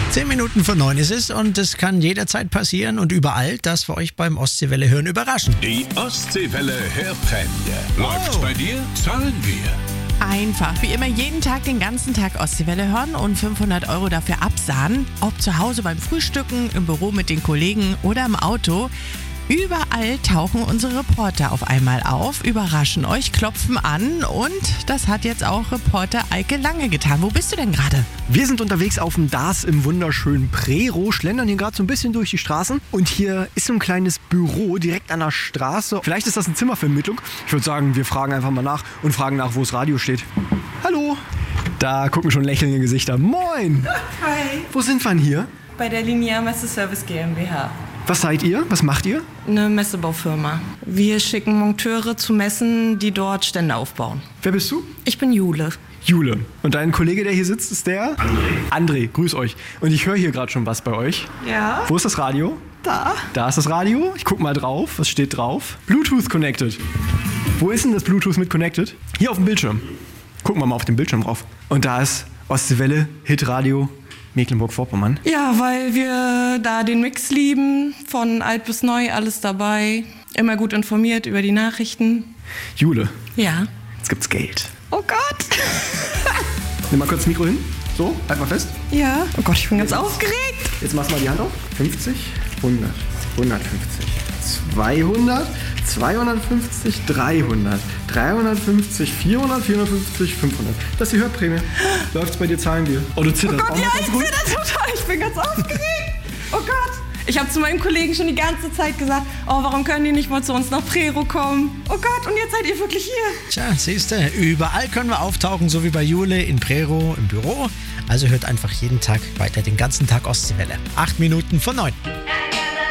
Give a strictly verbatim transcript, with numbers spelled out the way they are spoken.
Zehn Minuten vor neun ist es und es kann jederzeit passieren und überall, dass wir euch beim Ostseewelle hören überraschen. Die Ostseewelle Hörprämie. Läuft Oh. bei dir, zahlen wir. Einfach, wie immer jeden Tag den ganzen Tag Ostseewelle hören und fünfhundert Euro dafür absahnen. Ob zu Hause beim Frühstücken, im Büro mit den Kollegen oder im Auto. Überall tauchen unsere Reporter auf einmal auf, überraschen euch, klopfen an und das hat jetzt auch Reporter Eike Lange getan. Wo bist du denn gerade? Wir sind unterwegs auf dem D A S im wunderschönen Prero, schlendern hier gerade so ein bisschen durch die Straßen und hier ist so ein kleines Büro direkt an der Straße. Vielleicht ist das eine Zimmervermittlung. Ich würde sagen, wir fragen einfach mal nach und fragen nach, wo das Radio steht. Hallo! Da gucken schon lächelnde Gesichter. Moin! Hi, Wo sind wir denn hier? bei der Linear Messeservice GmbH. Was seid ihr? Was macht ihr? Eine Messebaufirma. Wir schicken Monteure zu Messen, die dort Stände aufbauen. Wer bist du? Ich bin Jule. Jule. Und dein Kollege, der hier sitzt, ist der? André. André, grüß euch. Und ich höre hier gerade schon was bei euch. Ja? Wo ist das Radio? Da. Da ist das Radio. Ich guck mal drauf. Was steht drauf? Bluetooth connected. Wo ist denn das Bluetooth mit connected? Hier auf dem Bildschirm. Gucken wir mal auf den Bildschirm drauf. Und da ist Ostseewelle, Hitradio, Mecklenburg-Vorpommern. Ja, weil wir da den Mix lieben, von alt bis neu, alles dabei. Immer gut informiert über die Nachrichten. Jule, Ja. jetzt gibt's Geld. Oh Gott. Nimm mal kurz das Mikro hin. So, halt mal fest. Ja. Oh Gott, ich bin ganz aufgeregt. Jetzt machst du mal die Hand auf. fünfzig, hundert, hundertfünfzig, zweihundert, zweihundertfünfzig, dreihundert, dreihundertfünfzig, vierhundert, vierhundertfünfzig, fünfhundert. Das ist die Hörprämie. Läuft's bei dir, zahlen wir. Oh, du zitterst auch Ja, noch ich ganz gut. bin das total. Ich bin ganz aufgeregt. Oh Gott. Ich habe zu meinen Kollegen schon die ganze Zeit gesagt, oh, warum können die nicht mal zu uns nach Prero kommen? Oh Gott, und jetzt seid ihr wirklich hier. Tja, siehst du, überall können wir auftauchen, so wie bei Jule in Prero im Büro. Also hört einfach jeden Tag weiter den ganzen Tag Ostseewelle. Acht Minuten vor neun.